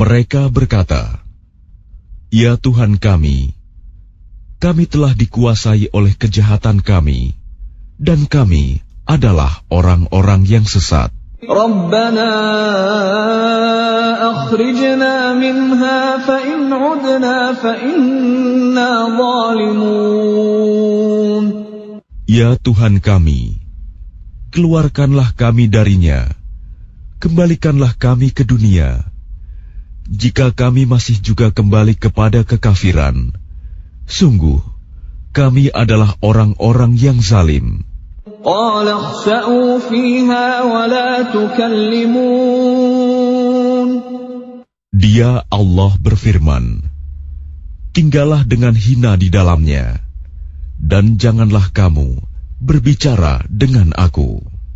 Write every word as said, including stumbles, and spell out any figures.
Mereka berkata, "Ya Tuhan kami, kami telah dikuasai oleh kejahatan kami, dan kami adalah orang-orang yang sesat. Rabbana akhrijna minha fa in 'udna fa inna zalimun." Ya Tuhan kami, keluarkanlah kami darinya, kembalikanlah kami ke dunia. Jika kami masih juga kembali kepada kekafiran, sungguh kami adalah orang-orang yang zalim. Qala khsa'u fiha wa la tukallimun. Dia Allah berfirman, tinggallah dengan hina di dalamnya, dan janganlah kamu berbicara dengan aku.